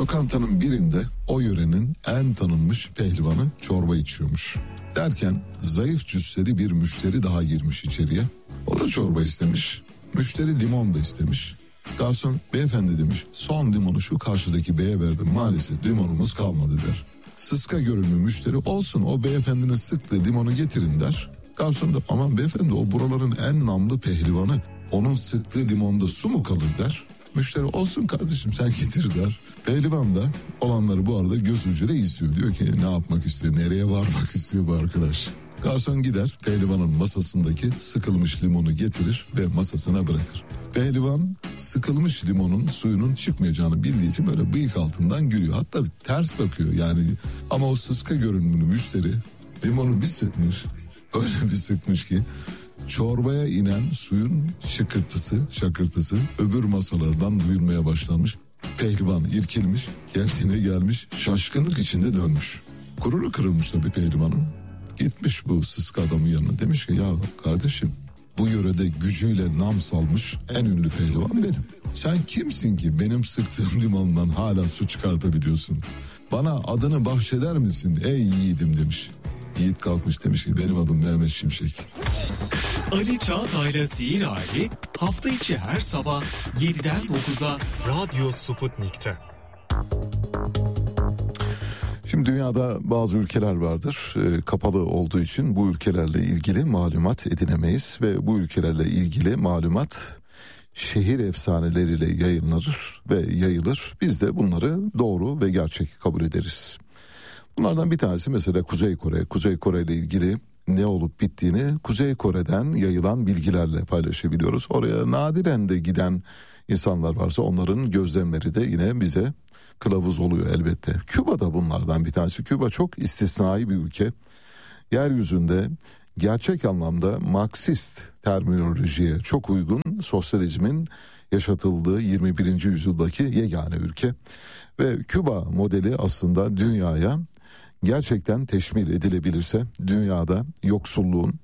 Lokantanın birinde o yörenin en tanınmış pehlivanı çorba içiyormuş. Derken zayıf cüsseli bir müşteri daha girmiş içeriye. O da çorba istemiş. Müşteri limon da istemiş. Garson beyefendi demiş, son limonu şu karşıdaki beye verdim, maalesef limonumuz kalmadı der. Sıska görünümlü müşteri, olsun o beyefendinin sıktığı limonu getirin der. Garson da aman beyefendi o buraların en namlı pehlivanı, onun sıktığı limonda su mu kalır der. Müşteri olsun kardeşim sen getir der. Pehlivan da olanları bu arada göz ucuyla izliyor. Diyor ki ne yapmak istiyor, nereye varmak istiyor bu arkadaş. Garson gider pehlivanın masasındaki sıkılmış limonu getirir ve masasına bırakır. Pehlivan sıkılmış limonun suyunun çıkmayacağını bildiği için böyle bıyık altından gülüyor. Hatta ters bakıyor yani, ama o sıska görünümlü müşteri limonu bir sıkmış. Öyle bir sıkmış ki çorbaya inen suyun şakırtısı öbür masalardan duyulmaya başlanmış. Pehlivan irkilmiş, kendine gelmiş, şaşkınlık içinde dönmüş. Gururu kırılmış tabii pehlivanın. Gitmiş bu sıska adamın yanına, demiş ki ya kardeşim, bu yörede gücüyle nam salmış en ünlü pehlivan benim. Sen kimsin ki benim sıktığım limondan hala su çıkartabiliyorsun? Bana adını bahşeder misin ey yiğidim demiş. Yiğit kalkmış demiş ki benim adım Mehmet Şimşek. Ali Çağatay'la Sihir Hali hafta içi her sabah 7'den 9'a Radyo Sputnik'te. Şimdi dünyada bazı ülkeler vardır, kapalı olduğu için bu ülkelerle ilgili malumat edinemeyiz ve bu ülkelerle ilgili malumat şehir efsaneleriyle yayınlanır ve yayılır. Biz de bunları doğru ve gerçek kabul ederiz. Bunlardan bir tanesi mesela Kuzey Kore. Kuzey Kore ile ilgili ne olup bittiğini Kuzey Kore'den yayılan bilgilerle paylaşabiliyoruz. Oraya nadiren de giden insanlar varsa onların gözlemleri de yine bize kılavuz oluyor elbette. Küba da bunlardan bir tanesi. Küba çok istisnai bir ülke. Yeryüzünde gerçek anlamda Marksist terminolojiye çok uygun sosyalizmin yaşatıldığı 21. yüzyıldaki yegane ülke. Ve Küba modeli aslında dünyaya gerçekten teşmil edilebilirse dünyada yoksulluğun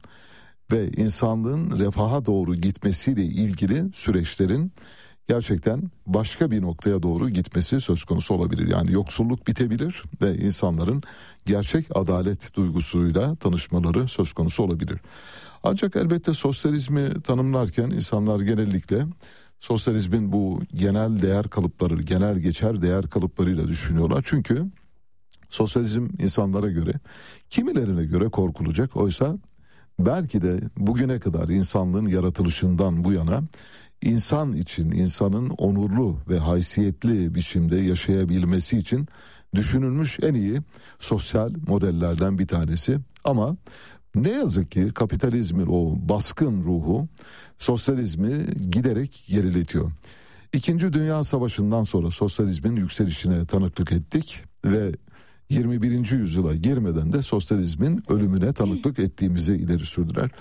ve insanlığın refaha doğru gitmesiyle ilgili süreçlerin gerçekten başka bir noktaya doğru gitmesi söz konusu olabilir. Yani yoksulluk bitebilir ve insanların gerçek adalet duygusuyla tanışmaları söz konusu olabilir. Ancak elbette sosyalizmi tanımlarken insanlar genellikle sosyalizmin bu genel değer kalıpları, genel geçer değer kalıplarıyla düşünüyorlar. Çünkü sosyalizm insanlara göre, kimilerine göre korkulacak. Oysa belki de bugüne kadar insanlığın yaratılışından bu yana insan için, insanın onurlu ve haysiyetli biçimde yaşayabilmesi için düşünülmüş en iyi sosyal modellerden bir tanesi. Ama ne yazık ki kapitalizmin o baskın ruhu sosyalizmi giderek geriletiyor. İkinci Dünya Savaşı'ndan sonra sosyalizmin yükselişine tanıklık ettik ve 21. yüzyıla girmeden de sosyalizmin ölümüne tanıklık ettiğimizi ileri sürdüler.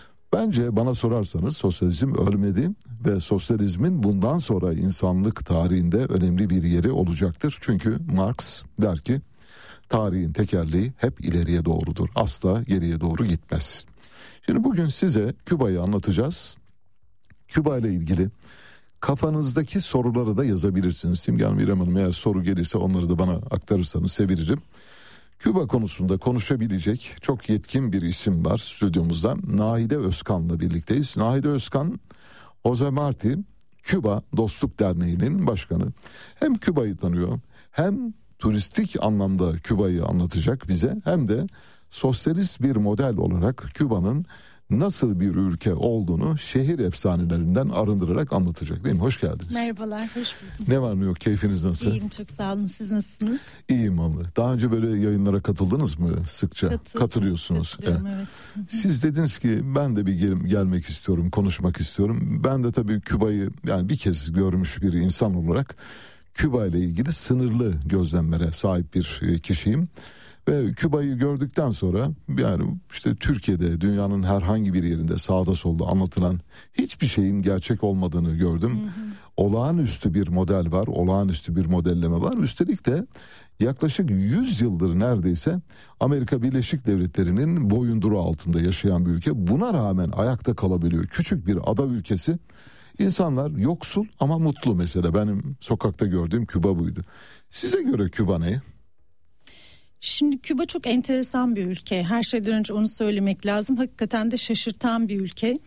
Bence bana sorarsanız sosyalizm ölmedi ve sosyalizmin bundan sonra insanlık tarihinde önemli bir yeri olacaktır. Çünkü Marx der ki tarihin tekerleği hep ileriye doğrudur. Asla geriye doğru gitmez. Şimdi bugün size Küba'yı anlatacağız. Küba ile ilgili kafanızdaki soruları da yazabilirsiniz. Simge Hanım, İrem Hanım, eğer soru gelirse onları da bana aktarırsanız sevinirim. Küba konusunda konuşabilecek çok yetkin bir isim var stüdyomuzda. Nahide Özkan'la birlikteyiz. Nahide Özkan, Jose Marti Küba Dostluk Derneği'nin başkanı. Hem Küba'yı tanıyor, hem turistik anlamda Küba'yı anlatacak bize, hem de sosyalist bir model olarak Küba'nın nasıl bir ülke olduğunu şehir efsanelerinden arındırarak anlatacak, değil mi? Hoş geldiniz. Merhabalar, hoş bulduk. Ne var ne yok, keyfiniz nasıl? İyiyim, çok sağ olun. Siz nasılsınız? İyiyim vallahi. Daha önce böyle yayınlara katıldınız mı sıkça? Katılıyorsunuz. Evet. Siz dediniz ki ben de bir gelmek istiyorum, konuşmak istiyorum. Ben de tabii Küba'yı yani bir kez görmüş bir insan olarak Küba ile ilgili sınırlı gözlemlere sahip bir kişiyim. Ve Küba'yı gördükten sonra yani işte Türkiye'de, dünyanın herhangi bir yerinde sağda solda anlatılan hiçbir şeyin gerçek olmadığını gördüm. Olağanüstü bir model var, olağanüstü bir modelleme var. Üstelik de yaklaşık 100 yıldır neredeyse Amerika Birleşik Devletleri'nin boyunduruğu altında yaşayan bir ülke. Buna rağmen ayakta kalabiliyor. Küçük bir ada ülkesi İnsanlar yoksul ama mutlu mesela. Benim sokakta gördüğüm Küba buydu. Size göre Küba ne? Şimdi Küba çok enteresan bir ülke. Her şeyden önce onu söylemek lazım. Hakikaten de şaşırtan bir ülke.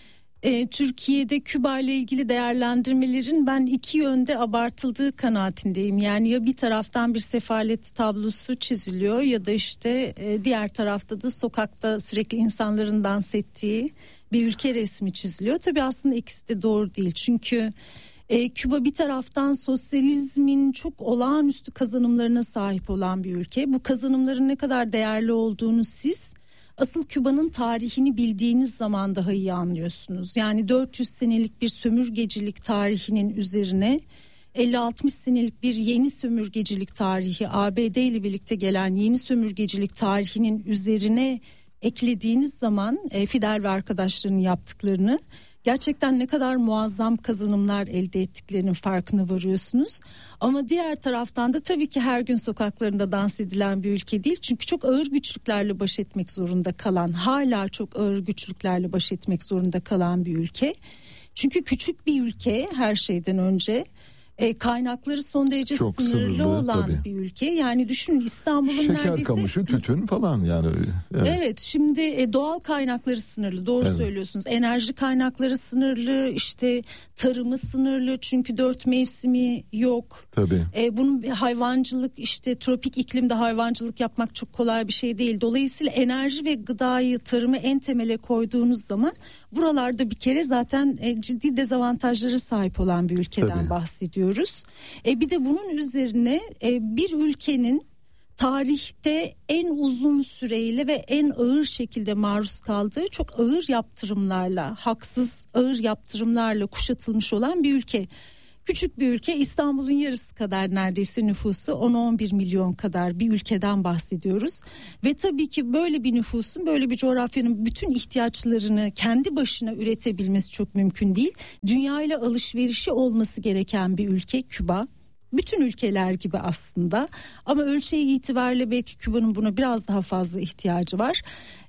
Türkiye'de Küba ile ilgili değerlendirmelerin ben iki yönde abartıldığı kanaatindeyim. Yani ya bir taraftan bir sefalet tablosu çiziliyor ya da işte diğer tarafta da sokakta sürekli insanların dans ettiği bir ülke resmi çiziliyor. Tabii aslında ikisi de doğru değil. Çünkü Küba bir taraftan sosyalizmin çok olağanüstü kazanımlarına sahip olan bir ülke. Bu kazanımların ne kadar değerli olduğunu siz asıl Küba'nın tarihini bildiğiniz zaman daha iyi anlıyorsunuz. Yani 400 senelik bir sömürgecilik tarihinin üzerine 50-60 senelik bir yeni sömürgecilik tarihi, ABD ile birlikte gelen yeni sömürgecilik tarihinin üzerine eklediğiniz zaman Fidel ve arkadaşlarının yaptıklarını, gerçekten ne kadar muazzam kazanımlar elde ettiklerinin farkına varıyorsunuz. Ama diğer taraftan da tabii ki her gün sokaklarında dans edilen bir ülke değil. Çünkü çok ağır güçlüklerle baş etmek zorunda kalan, hala çok ağır güçlüklerle baş etmek zorunda kalan bir ülke. Çünkü küçük bir ülke her şeyden önce. Kaynakları son derece çok sınırlı olan tabii. bir ülke. Yani düşünün, İstanbul'un şeker neredeyse... kamışı, tütün falan yani. Evet, şimdi doğal kaynakları sınırlı, doğru söylüyorsunuz. Enerji kaynakları sınırlı, işte tarımı sınırlı çünkü 4 mevsimi yok. Tabii. Bunun hayvancılık, işte tropik iklimde hayvancılık yapmak çok kolay bir şey değil. Dolayısıyla enerji ve gıdayı, tarımı en temele koyduğunuz zaman buralarda bir kere zaten ciddi dezavantajlara sahip olan bir ülkeden bahsediyoruz. Bir de bunun üzerine bir ülkenin tarihte en uzun süreyle ve en ağır şekilde maruz kaldığı çok ağır yaptırımlarla, haksız ağır yaptırımlarla kuşatılmış olan bir ülke. Küçük bir ülke, İstanbul'un yarısı kadar neredeyse nüfusu, 10-11 milyon kadar bir ülkeden bahsediyoruz. Ve tabii ki böyle bir nüfusun, böyle bir coğrafyanın bütün ihtiyaçlarını kendi başına üretebilmesi çok mümkün değil. Dünyayla alışverişi olması gereken bir ülke Küba. Bütün ülkeler gibi aslında, ama ölçeği itibariyle belki Küba'nın buna biraz daha fazla ihtiyacı var.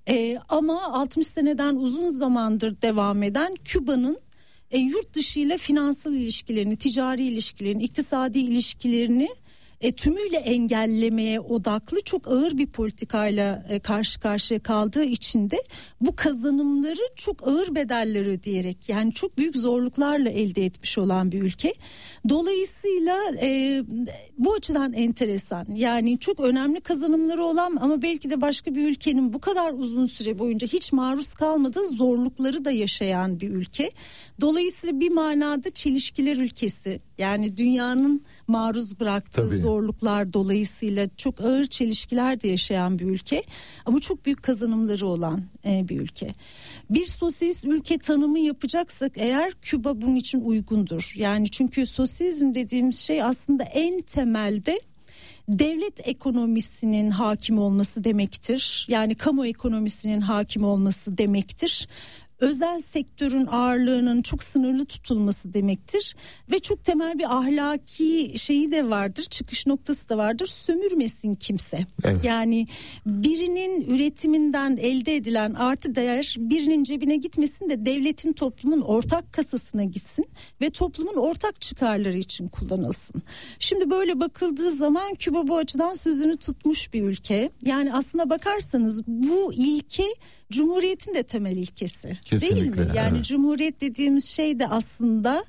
Ama 60 seneden uzun zamandır devam eden Küba'nın yurt dışı ile finansal ilişkilerini, ticari ilişkilerini, iktisadi ilişkilerini tümüyle engellemeye odaklı çok ağır bir politikayla karşı karşıya kaldığı için de bu kazanımları çok ağır bedeller ödeyerek, yani çok büyük zorluklarla elde etmiş olan bir ülke. Dolayısıyla bu açıdan enteresan, yani çok önemli kazanımları olan ama belki de başka bir ülkenin bu kadar uzun süre boyunca hiç maruz kalmadığı zorlukları da yaşayan bir ülke. Dolayısıyla bir manada çelişkiler ülkesi, yani dünyanın maruz bıraktığı zorluklar dolayısıyla çok ağır çelişkiler de yaşayan bir ülke, ama çok büyük kazanımları olan bir ülke. Bir sosyalist ülke tanımı yapacaksak eğer, Küba bunun için uygundur. Yani çünkü sosyalizm dediğimiz şey aslında en temelde devlet ekonomisinin hakim olması demektir. Yani kamu ekonomisinin hakim olması demektir. Özel sektörün ağırlığının çok sınırlı tutulması demektir ve çok temel bir ahlaki şeyi de vardır, çıkış noktası da vardır: sömürmesin kimse. Evet. Yani birinin üretiminden elde edilen artı değer birinin cebine gitmesin de devletin, toplumun ortak kasasına gitsin ve toplumun ortak çıkarları için kullanılsın. Şimdi böyle bakıldığı zaman Küba bu açıdan sözünü tutmuş bir ülke. Yani aslına bakarsanız bu ilke Cumhuriyetin de temel ilkesi. Kesinlikle, değil mi? Yani evet. Cumhuriyet dediğimiz şey de aslında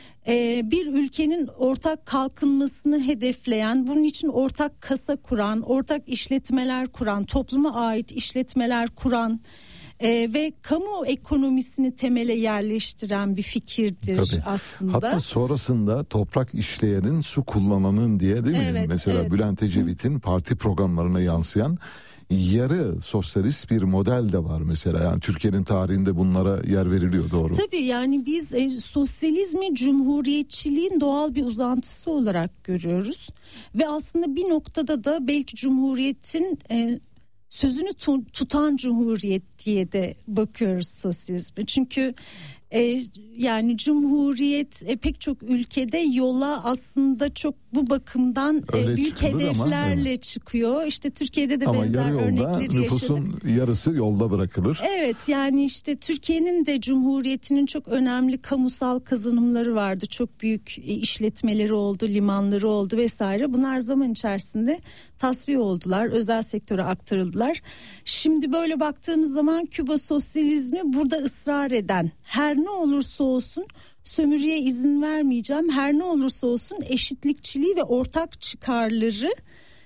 bir ülkenin ortak kalkınmasını hedefleyen, bunun için ortak kasa kuran, ortak işletmeler kuran, topluma ait işletmeler kuran ve kamu ekonomisini temele yerleştiren bir fikirdir aslında. Hatta sonrasında toprak işleyenin, su kullananın diye, değil mi? Evet, mesela Bülent Ecevit'in parti programlarına yansıyan yarı sosyalist bir model de var mesela. Yani Türkiye'nin tarihinde bunlara yer veriliyor, doğru. Tabii, yani biz sosyalizmi cumhuriyetçiliğin doğal bir uzantısı olarak görüyoruz ve aslında bir noktada da belki cumhuriyetin sözünü tutan cumhuriyet diye de bakıyoruz sosyalizme. Çünkü Yani Cumhuriyet pek çok ülkede yola aslında çok bu bakımdan büyük hedeflerle çıkıyor. İşte Türkiye'de de benzer örnekleri yaşadık. Nüfusun yarısı yolda bırakılır. Evet, yani işte Türkiye'nin de Cumhuriyet'inin çok önemli kamusal kazanımları vardı. Çok büyük işletmeleri oldu, limanları oldu vesaire. Bunlar zaman içerisinde tasfiye oldular, özel sektöre aktarıldılar. Şimdi böyle baktığımız zaman Küba sosyalizmi burada ısrar eden, her ne olursa olsun sömürüye izin vermeyeceğim, her ne olursa olsun eşitlikçiliği ve ortak çıkarları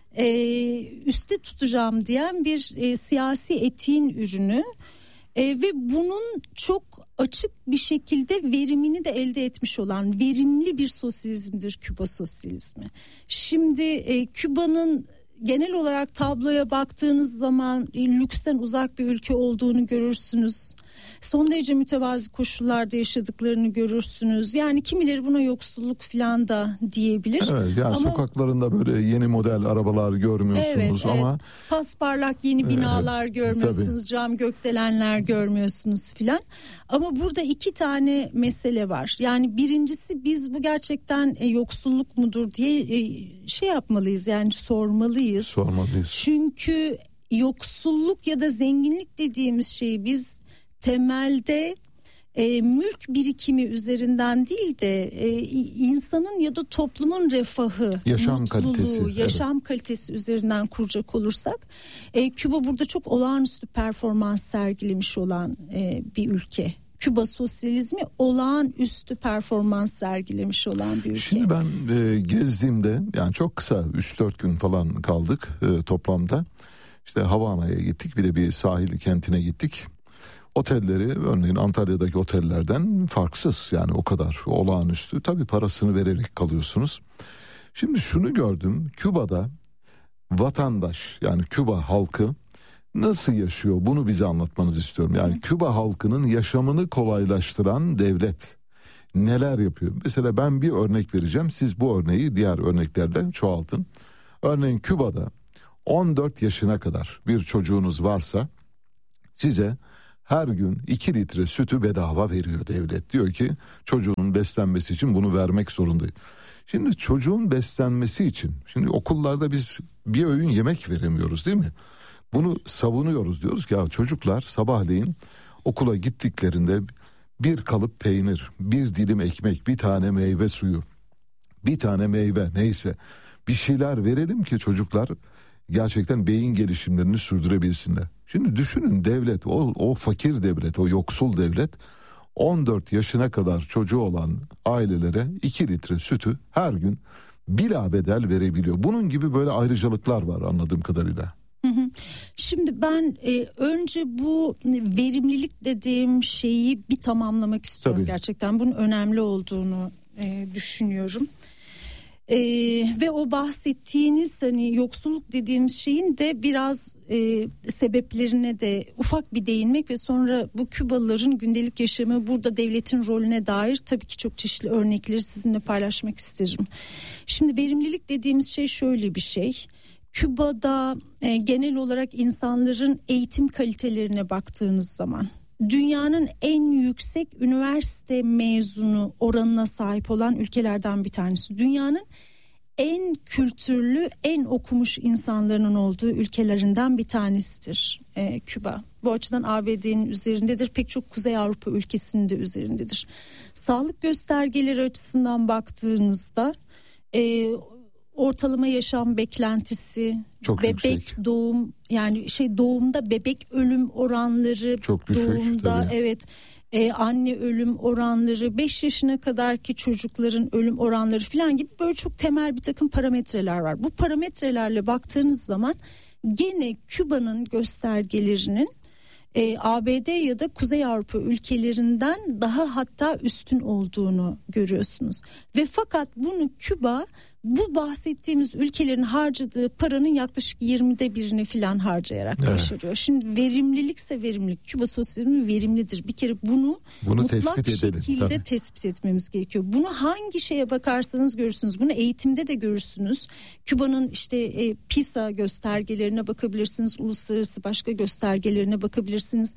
üstte tutacağım diyen bir siyasi etiğin ürünü. Ve bunun çok açık bir şekilde verimini de elde etmiş olan verimli bir sosyalizmdir Küba sosyalizmi. Şimdi Küba'nın genel olarak tabloya baktığınız zaman lüksten uzak bir ülke olduğunu görürsünüz. Son derece mütevazi koşullarda yaşadıklarını görürsünüz. Yani kimileri buna yoksulluk falan da diyebilir. Evet, yani ama sokaklarında böyle yeni model arabalar görmüyorsunuz ama evet. Pasparlak yeni binalar görmüyorsunuz, cam gökdelenler görmüyorsunuz filan. Ama burada iki tane mesele var. Yani birincisi, biz bu gerçekten yoksulluk mudur diye şey yapmalıyız, yani sormalıyız. Çünkü yoksulluk ya da zenginlik dediğimiz şeyi biz temelde mülk birikimi üzerinden değil de insanın ya da toplumun refahı, yaşam kalitesi üzerinden kuracak olursak Küba burada çok olağanüstü performans sergilemiş olan bir ülke. Küba sosyalizmi olağanüstü performans sergilemiş olan bir ülke. Şimdi ben gezdiğimde, yani çok kısa 3-4 gün falan kaldık toplamda. İşte Havana'ya gittik, bir de bir sahil kentine gittik. Otelleri örneğin Antalya'daki otellerden farksız, yani o kadar olağanüstü. Tabii parasını vererek kalıyorsunuz. Şimdi şunu gördüm, Küba'da vatandaş, yani Küba halkı nasıl yaşıyor, bunu bize anlatmanızı istiyorum. Yani Küba halkının yaşamını kolaylaştıran devlet neler yapıyor? Mesela ben bir örnek vereceğim, siz bu örneği diğer örneklerle çoğaltın. Örneğin Küba'da 14 yaşına kadar bir çocuğunuz varsa size her gün 2 litre sütü bedava veriyor devlet. Diyor ki çocuğun beslenmesi için bunu vermek zorundayım. Şimdi çocuğun beslenmesi için, şimdi okullarda biz bir öğün yemek veremiyoruz değil mi? Bunu savunuyoruz, diyoruz ki ya çocuklar sabahleyin okula gittiklerinde bir kalıp peynir, bir dilim ekmek, bir tane meyve suyu, bir tane meyve, neyse bir şeyler verelim ki çocuklar gerçekten beyin gelişimlerini sürdürebilsinler. Şimdi düşünün, devlet, o fakir devlet, o yoksul devlet 14 yaşına kadar çocuğu olan ailelere 2 litre sütü her gün bilabedel verebiliyor. Bunun gibi böyle ayrıcalıklar var anladığım kadarıyla. Şimdi ben önce bu verimlilik dediğim şeyi bir tamamlamak istiyorum. Tabii. Gerçekten bunun önemli olduğunu düşünüyorum. Ve o bahsettiğiniz hani yoksulluk dediğimiz şeyin de biraz sebeplerine de ufak bir değinmek ve sonra bu Kübalıların gündelik yaşamı, burada devletin rolüne dair tabii ki çok çeşitli örnekleri sizinle paylaşmak isterim. Şimdi verimlilik dediğimiz şey şöyle bir şey. Küba'da genel olarak insanların eğitim kalitelerine baktığınız zaman dünyanın en yüksek üniversite mezunu oranına sahip olan ülkelerden bir tanesi. Dünyanın en kültürlü, en okumuş insanların olduğu ülkelerinden bir tanesidir Küba. Bu açıdan ABD'nin üzerindedir. Pek çok Kuzey Avrupa ülkesinin de üzerindedir. Sağlık göstergeleri açısından baktığınızda ortalama yaşam beklentisi, çok bebek yüksek. Doğum, yani doğumda bebek ölüm oranları, çok düşük, doğumda tabii. Evet, anne ölüm oranları, 5 yaşına kadarki çocukların ölüm oranları falan gibi böyle çok temel bir takım parametreler var. Bu parametrelerle baktığınız zaman gene Küba'nın göstergelerinin ABD ya da Kuzey Avrupa ülkelerinden daha hatta üstün olduğunu görüyorsunuz. Ve fakat bunu Küba bu bahsettiğimiz ülkelerin harcadığı paranın yaklaşık 20'de 1'ini falan harcayarak başarıyor. Şimdi verimlilikse verimlilik, Küba sosyalizmi verimlidir. Bir kere bunu mutlak şekilde tespit etmemiz gerekiyor. Bunu hangi şeye bakarsanız görürsünüz. Bunu eğitimde de görürsünüz. Küba'nın PISA göstergelerine bakabilirsiniz. Uluslararası başka göstergelerine bakabilirsiniz.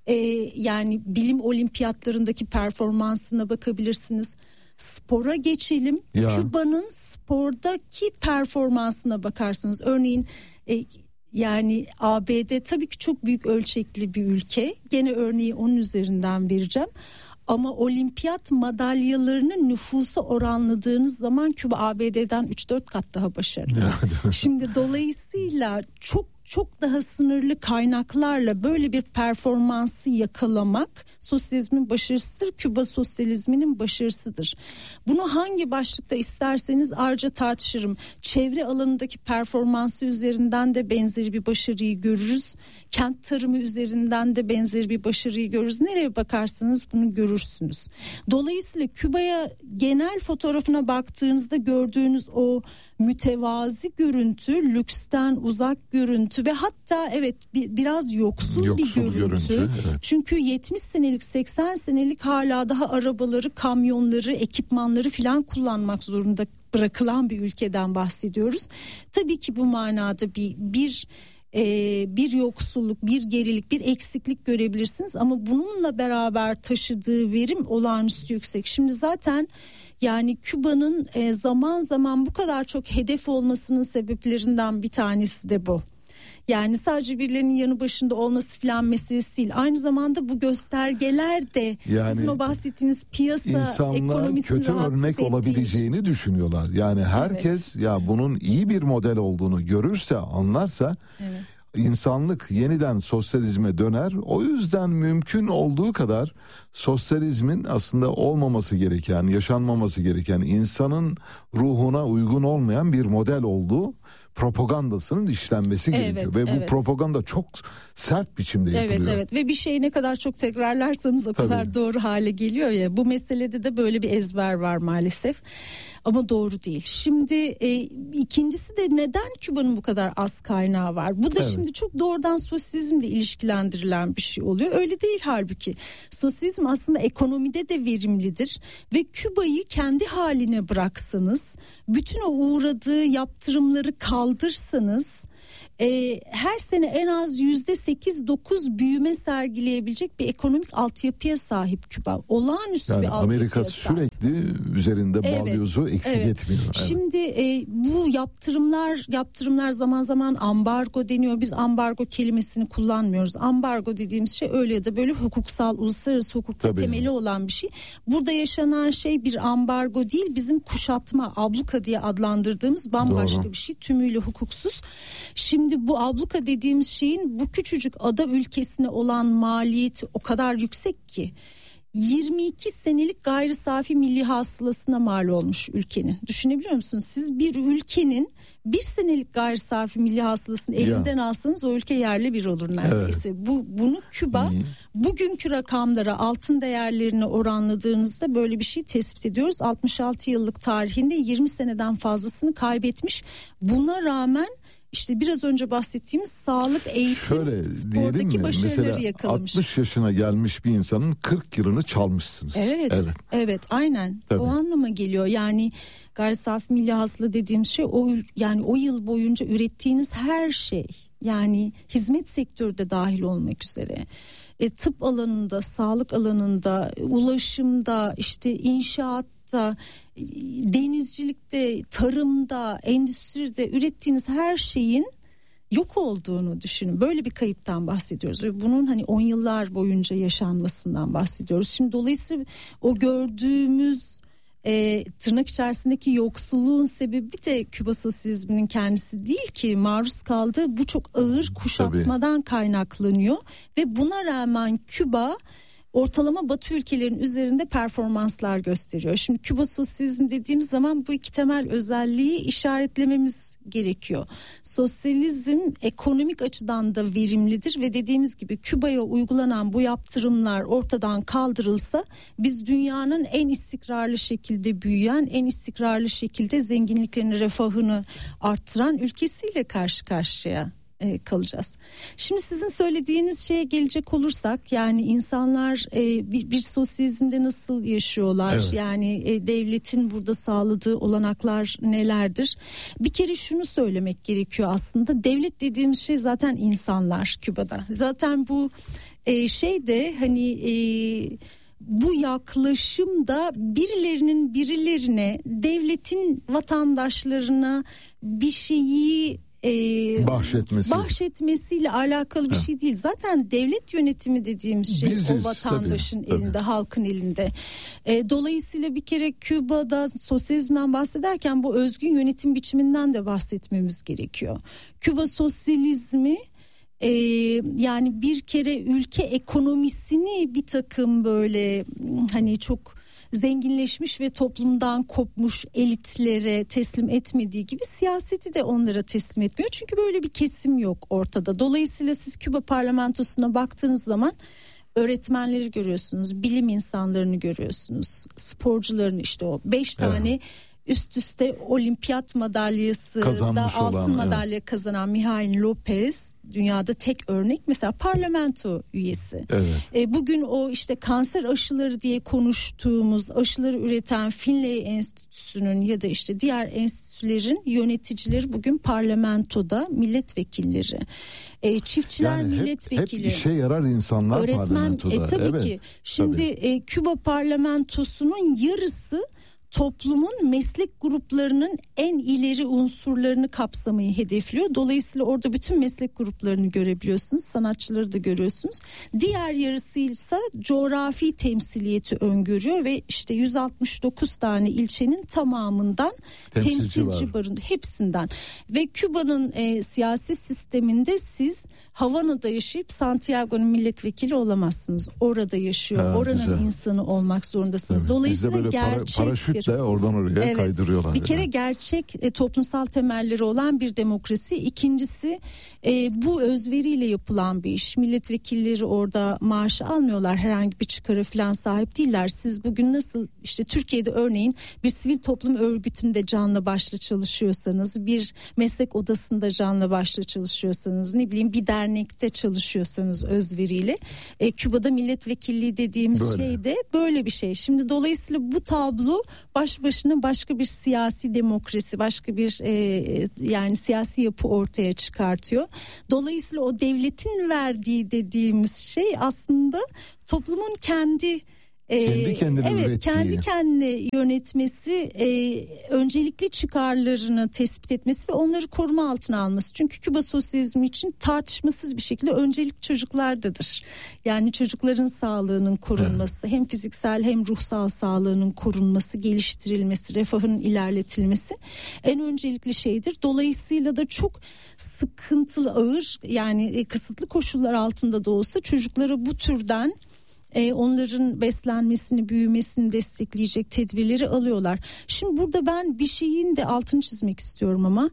Yani bilim olimpiyatlarındaki performansına bakabilirsiniz. Spora geçelim. Ya. Küba'nın spordaki performansına bakarsanız örneğin yani ABD tabii ki çok büyük ölçekli bir ülke. Gene örneği onun üzerinden vereceğim. Ama olimpiyat madalyalarının nüfusa oranladığınız zaman Küba ABD'den 3-4 kat daha başarılı. Şimdi dolayısıyla çok daha sınırlı kaynaklarla böyle bir performansı yakalamak sosyalizmin başarısıdır. Küba sosyalizminin başarısıdır. Bunu hangi başlıkta isterseniz ayrıca tartışırım. Çevre alanındaki performansı üzerinden de benzeri bir başarıyı görürüz. Kent tarımı üzerinden de benzeri bir başarıyı görürüz. Nereye bakarsanız bunu görürsünüz. Dolayısıyla Küba'ya genel fotoğrafına baktığınızda gördüğünüz o mütevazi görüntü, lüksten uzak görüntü ve hatta evet biraz yoksul bir görüntü. Evet. Çünkü 70 senelik 80 senelik hala daha arabaları, kamyonları, ekipmanları filan kullanmak zorunda bırakılan bir ülkeden bahsediyoruz. Tabii ki bu manada bir yoksulluk, bir gerilik, bir eksiklik görebilirsiniz ama bununla beraber taşıdığı verim olağanüstü yüksek. Şimdi zaten yani Küba'nın zaman zaman bu kadar çok hedef olmasının sebeplerinden bir tanesi de bu. Yani sadece birilerinin yanı başında olması filan meselesi değil. Aynı zamanda bu göstergeler de yani sizin o bahsettiğiniz piyasa ekonomisini kötü örnek olabileceğini düşünüyorlar. Yani herkes ya bunun iyi bir model olduğunu görürse, anlarsa insanlık yeniden sosyalizme döner. O yüzden mümkün olduğu kadar sosyalizmin aslında olmaması gereken, yaşanmaması gereken, insanın ruhuna uygun olmayan bir model olduğu propagandasının işlenmesi gerekiyor. Ve bu propaganda çok sert biçimde yapılıyor. Evet ve bir şeyi ne kadar çok tekrarlarsanız o kadar doğru hale geliyor ya. Bu meselede de böyle bir ezber var maalesef. Ama doğru değil. Şimdi ikincisi de neden Küba'nın bu kadar az kaynağı var? Bu da şimdi çok doğrudan sosyalizmle ilişkilendirilen bir şey oluyor. Öyle değil halbuki. Sosyalizm aslında ekonomide de verimlidir. Ve Küba'yı kendi haline bıraksanız, bütün o uğradığı yaptırımları kaldırsanız, her sene en az %8-9 büyüme sergileyebilecek bir ekonomik altyapıya sahip Küba. Olağanüstü bir altyapıya Amerika sahip. Sürekli üzerinde balyozu eksik etmiyor. Evet. Şimdi bu yaptırımlar zaman zaman ambargo deniyor. Biz ambargo kelimesini kullanmıyoruz. Ambargo dediğimiz şey öyle ya da böyle hukuksal, uluslararası hukukta temeli olan bir şey. Burada yaşanan şey bir ambargo değil, bizim kuşatma, abluka diye adlandırdığımız bambaşka bir şey. Tümüyle hukuksuz. Şimdi bu abluka dediğimiz şeyin bu küçücük ada ülkesine olan maliyeti o kadar yüksek ki 22 senelik gayri safi milli hasılasına mal olmuş ülkenin. Düşünebiliyor musunuz? Siz bir ülkenin bir senelik gayri safi milli hasılasını elinden alsanız o ülke yerle bir olur neredeyse. Evet. Bunu Küba bugünkü rakamlara, altın değerlerine oranladığınızda böyle bir şey tespit ediyoruz. 66 yıllık tarihinde 20 seneden fazlasını kaybetmiş. Buna rağmen İşte biraz önce bahsettiğimiz sağlık, eğitim, spordaki başarıları yakalamış. 60 yaşına gelmiş bir insanın 40 yılını çalmışsınız. Evet, aynen. Tabii. O anlama geliyor. Yani gayri safi milli hasıla dediğimiz şey o yıl boyunca ürettiğiniz her şey. Yani hizmet sektörü de dahil olmak üzere. Tıp alanında, sağlık alanında, ulaşımda, işte inşaatta, denizcilikte, tarımda, endüstride ürettiğiniz her şeyin yok olduğunu düşünün. Böyle bir kayıptan bahsediyoruz ve bunun hani 10 yıllar boyunca yaşanmasından bahsediyoruz. Şimdi dolayısıyla o gördüğümüz tırnak içerisindeki yoksulluğun sebebi de Küba sosyalizminin kendisi değil ki, maruz kaldığı bu çok ağır kuşatmadan kaynaklanıyor ve buna rağmen Küba ortalama Batı ülkelerin üzerinde performanslar gösteriyor. Şimdi Küba sosyalizm dediğimiz zaman bu iki temel özelliği işaretlememiz gerekiyor. Sosyalizm ekonomik açıdan da verimlidir ve dediğimiz gibi Küba'ya uygulanan bu yaptırımlar ortadan kaldırılsa biz dünyanın en istikrarlı şekilde büyüyen, en istikrarlı şekilde zenginliklerini, refahını arttıran ülkesiyle karşı karşıya kalacağız. Şimdi sizin söylediğiniz şeye gelecek olursak, yani insanlar bir sosyalizmde nasıl yaşıyorlar? Yani devletin burada sağladığı olanaklar nelerdir? Bir kere şunu söylemek gerekiyor aslında. Devlet dediğimiz şey zaten insanlar Küba'da. Zaten bu Bu yaklaşımda birilerine, devletin vatandaşlarına bir şeyi bahşetmesiyle alakalı bir şey değil. Zaten devlet yönetimi dediğimiz şey o vatandaşın elinde, halkın elinde. Dolayısıyla bir kere Küba'da sosyalizmden bahsederken bu özgün yönetim biçiminden de bahsetmemiz gerekiyor. Küba sosyalizmi yani bir kere ülke ekonomisini bir takım böyle hani çok zenginleşmiş ve toplumdan kopmuş elitlere teslim etmediği gibi siyaseti de onlara teslim etmiyor. Çünkü böyle bir kesim yok ortada. Dolayısıyla siz Küba parlamentosuna baktığınız zaman öğretmenleri görüyorsunuz, bilim insanlarını görüyorsunuz, sporcuların işte o 5 tane üst üste olimpiyat madalyası da altın madalya kazanan Mihail Lopez dünyada tek örnek, mesela parlamento üyesi. Evet. Bugün o işte kanser aşıları diye konuştuğumuz aşıları üreten Finlay Enstitüsü'nün ya da işte diğer enstitülerin yöneticileri bugün parlamentoda milletvekilleri. Çiftçiler yani milletvekili. Hep işe yarar insanlar öğretmen, parlamentoda. Tabii ki. Şimdi Küba parlamentosunun yarısı toplumun meslek gruplarının en ileri unsurlarını kapsamayı hedefliyor. Dolayısıyla orada bütün meslek gruplarını görebiliyorsunuz. Sanatçıları da görüyorsunuz. Diğer yarısıysa coğrafi temsiliyeti öngörüyor ve işte 169 tane ilçenin tamamından temsilci barındı. Hepsinden. Ve Küba'nın siyasi sisteminde siz Havana'da yaşayıp Santiago'nun milletvekili olamazsınız. Orada yaşıyor. Oranın insanı olmak zorundasınız. Evet. Dolayısıyla gerçek paraşütle oradan oraya kaydırıyorlar. Bir kere gerçek toplumsal temelleri olan bir demokrasi. İkincisi bu özveriyle yapılan bir iş. Milletvekilleri orada maaş almıyorlar. Herhangi bir çıkara falan sahip değiller. Siz bugün nasıl işte Türkiye'de örneğin bir sivil toplum örgütünde canla başla çalışıyorsanız, bir meslek odasında canla başla çalışıyorsanız, ne bileyim bir dernekte çalışıyorsanız özveriyle, Küba'da milletvekilliği dediğimiz şey de böyle bir şey. Şimdi dolayısıyla bu tablo baş başına başka bir siyasi demokrasi, başka bir yani siyasi yapı ortaya çıkartıyor. Dolayısıyla o devletin verdiği dediğimiz şey aslında toplumun kendi kendine ürettiği. Kendi kendine yönetmesi, öncelikli çıkarlarını tespit etmesi ve onları koruma altına alması. Çünkü Küba sosyalizmi için tartışmasız bir şekilde öncelik çocuklardadır. Yani çocukların sağlığının korunması, hem fiziksel hem ruhsal sağlığının korunması, geliştirilmesi, refahının ilerletilmesi en öncelikli şeydir. Dolayısıyla da çok sıkıntılı, ağır, yani kısıtlı koşullar altında da olsa çocuklara bu türden onların beslenmesini, büyümesini destekleyecek tedbirleri alıyorlar. Şimdi burada ben bir şeyin de altını çizmek istiyorum ama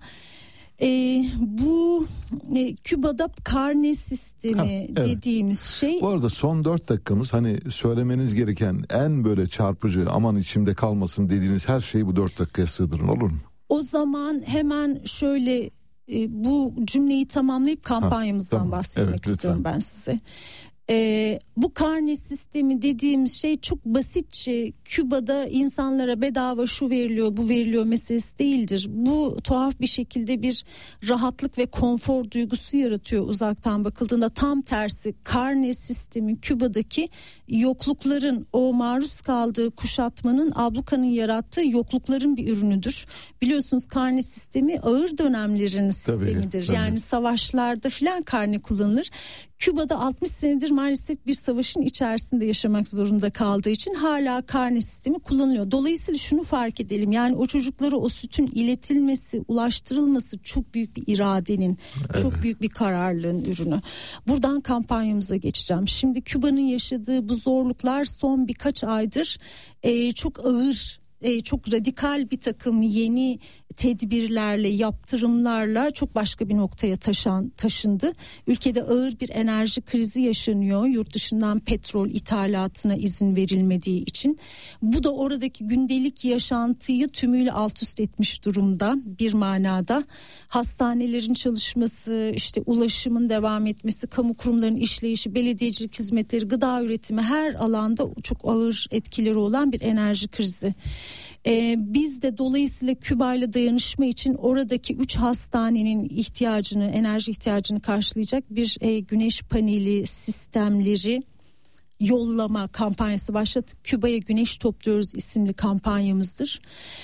bu Küba'da karne sistemi dediğimiz şey. Bu arada son 4 dakikamız, hani söylemeniz gereken en böyle çarpıcı, aman içimde kalmasın dediğiniz her şeyi bu 4 dakikaya sığdırın, olur mu? O zaman hemen şöyle bu cümleyi tamamlayıp kampanyamızdan bahsetmek istiyorum ben size. Bu karne sistemi dediğimiz şey çok basitçe Küba'da insanlara bedava şu veriliyor, bu veriliyor meselesi değildir. Bu tuhaf bir şekilde bir rahatlık ve konfor duygusu yaratıyor uzaktan bakıldığında. Tam tersi, karne sistemi Küba'daki yoklukların, o maruz kaldığı kuşatmanın, ablukanın yarattığı yoklukların bir ürünüdür. Biliyorsunuz karne sistemi ağır dönemlerin sistemidir. Tabii. Yani savaşlarda filan karne kullanılır. Küba'da 60 senedir maalesef bir savaşın içerisinde yaşamak zorunda kaldığı için hala karne sistemi kullanılıyor. Dolayısıyla şunu fark edelim, yani o çocuklara o sütün iletilmesi, ulaştırılması çok büyük bir iradenin, çok büyük bir kararlılığın ürünü. Buradan kampanyamıza geçeceğim. Şimdi Küba'nın yaşadığı bu zorluklar son birkaç aydır çok ağır, çok radikal bir takım yeni tedbirlerle, yaptırımlarla çok başka bir noktaya taşındı. Ülkede ağır bir enerji krizi yaşanıyor. Yurt dışından petrol ithalatına izin verilmediği için. Bu da oradaki gündelik yaşantıyı tümüyle alt üst etmiş durumda bir manada. Hastanelerin çalışması, işte ulaşımın devam etmesi, kamu kurumlarının işleyişi, belediyecilik hizmetleri, gıda üretimi, her alanda çok ağır etkileri olan bir enerji krizi. Biz de dolayısıyla Küba ile dayanışma için oradaki 3 hastanenin ihtiyacını, enerji ihtiyacını karşılayacak bir güneş paneli sistemleri yollama kampanyası başlattık. Küba'ya güneş topluyoruz isimli kampanyamızdır.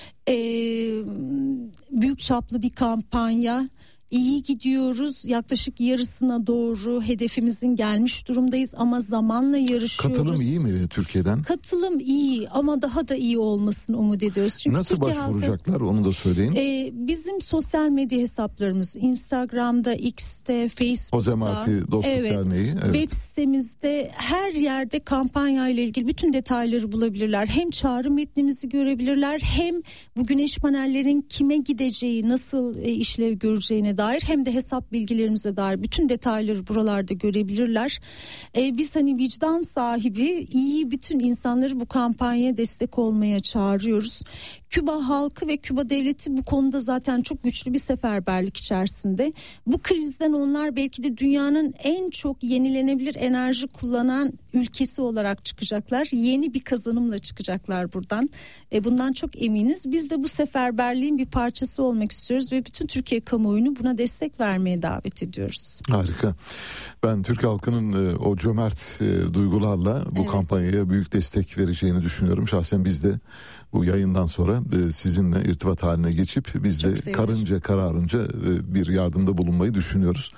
Büyük çaplı bir kampanya. İyi gidiyoruz. Yaklaşık yarısına doğru hedefimizin gelmiş durumdayız ama zamanla yarışıyoruz. Katılım iyi mi Türkiye'den? Katılım iyi ama daha da iyi olmasını umut ediyoruz. Çünkü nasıl Türkiye başvuracaklar halkı, onu da söyleyin. Bizim sosyal medya hesaplarımız Instagram'da, X'te, Facebook'ta. Ozemarti Dostluk Derneği. Evet. Web sitemizde her yerde kampanya ile ilgili bütün detayları bulabilirler. Hem çağrı metnimizi görebilirler, hem bu güneş panellerin kime gideceği, nasıl işlev göreceğine dair, hem de hesap bilgilerimize dair bütün detayları buralarda görebilirler. Biz hani vicdan sahibi iyi bütün insanları bu kampanyaya destek olmaya çağırıyoruz. Küba halkı ve Küba devleti bu konuda zaten çok güçlü bir seferberlik içerisinde. Bu krizden onlar belki de dünyanın en çok yenilenebilir enerji kullanan ülkesi olarak çıkacaklar. Yeni bir kazanımla çıkacaklar buradan. Bundan çok eminiz. Biz de bu seferberliğin bir parçası olmak istiyoruz ve bütün Türkiye kamuoyunu buna destek vermeye davet ediyoruz. Harika. Ben Türk halkının o cömert duygularla bu kampanyaya büyük destek vereceğini düşünüyorum. Şahsen biz de bu yayından sonra sizinle irtibat haline geçip biz de karınca kararınca bir yardımda bulunmayı düşünüyoruz.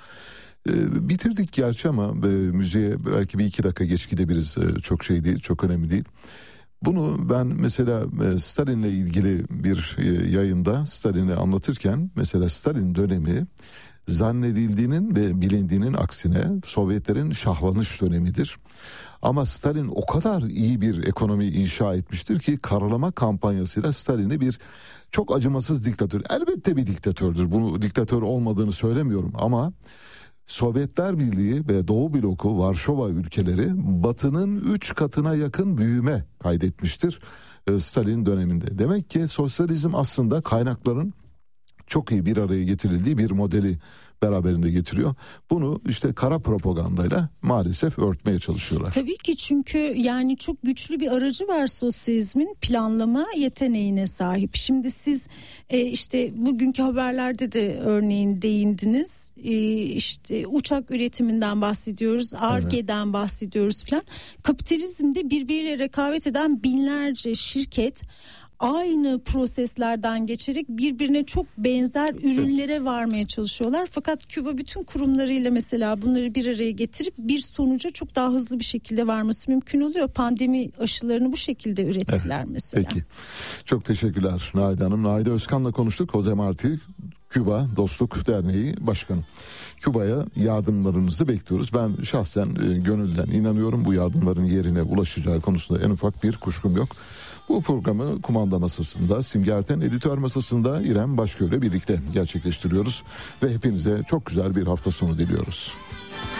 Bitirdik gerçi ama müziğe belki bir 2 dakika geç gidebiliriz. Çok şey değil, çok önemli değil. Bunu ben mesela Stalin'le ilgili bir yayında Stalin'i anlatırken, mesela Stalin dönemi zannedildiğinin ve bilindiğinin aksine Sovyetlerin şahlanış dönemidir. Ama Stalin o kadar iyi bir ekonomi inşa etmiştir ki karalama kampanyasıyla Stalin'i bir çok acımasız diktatör. Elbette bir diktatördür. Bunu diktatör olmadığını söylemiyorum ama Sovyetler Birliği ve Doğu bloku Varşova ülkeleri Batı'nın 3 katına yakın büyüme kaydetmiştir Stalin döneminde. Demek ki sosyalizm aslında kaynakların çok iyi bir araya getirildiği bir modeli beraberinde getiriyor. Bunu işte kara propagandayla maalesef örtmeye çalışıyorlar. Tabii ki, çünkü yani çok güçlü bir aracı var sosyalizmin, planlama yeteneğine sahip. Şimdi siz işte bugünkü haberlerde de örneğin değindiniz. İşte uçak üretiminden bahsediyoruz, Ar-Ge'den bahsediyoruz falan. Kapitalizmde birbiriyle rekabet eden binlerce şirket aynı proseslerden geçerek birbirine çok benzer ürünlere varmaya çalışıyorlar. Fakat Küba bütün kurumlarıyla mesela bunları bir araya getirip bir sonuca çok daha hızlı bir şekilde varması mümkün oluyor. Pandemi aşılarını bu şekilde ürettiler mesela. Peki. Çok teşekkürler Naide Hanım. Naide Özkan'la konuştuk. Ozemarti Küba Dostluk Derneği Başkanı. Küba'ya yardımlarınızı bekliyoruz. Ben şahsen gönülden inanıyorum bu yardımların yerine ulaşacağı konusunda en ufak bir kuşkum yok. Bu programı kumanda masasında Simge Erten, editör masasında İrem Başköy ile birlikte gerçekleştiriyoruz ve hepinize çok güzel bir hafta sonu diliyoruz.